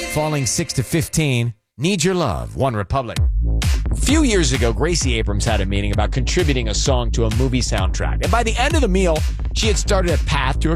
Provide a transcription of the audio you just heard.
falling 6-15. Need Your Love, One Republic. A few years ago, Gracie Abrams had a meeting about contributing a song to a movie soundtrack. And by the end of the meal, she had started a path to